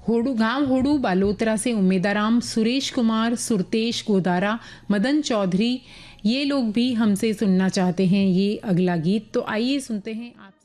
होडू गांव होडू बालोतरा से उम्मीदाराम, सुरेश कुमार, सुरतेश गोदारा, मदन चौधरी, ये लोग भी हमसे सुनना चाहते हैं ये अगला गीत। तो आइए सुनते हैं आप